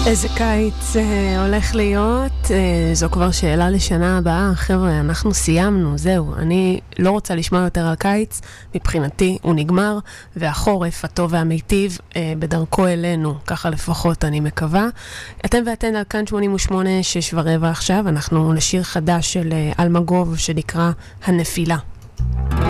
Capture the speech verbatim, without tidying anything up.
איזה קיץ אה, הולך להיות, אה, זו כבר שאלה לשנה הבאה. חבר'ה, אנחנו סיימנו, זהו. אני לא רוצה לשמוע יותר על קיץ, מבחינתי הוא נגמר, והחורף הטוב והמיטיב אה, בדרכו אלינו, ככה לפחות אני מקווה. אתם ואתן על כאן שמונים ושמונה, שש ורבע עכשיו, אנחנו לשיר חדש של אה, אלמגוב שנקרא הנפילה.